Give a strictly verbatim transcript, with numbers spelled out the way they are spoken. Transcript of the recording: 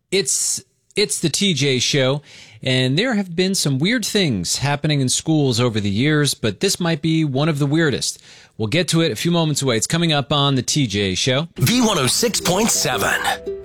It's it's the T J Show, and there have been some weird things happening in schools over the years, but this might be one of the weirdest. We'll get to it a few moments away. It's coming up on the T J Show. V one oh six point seven.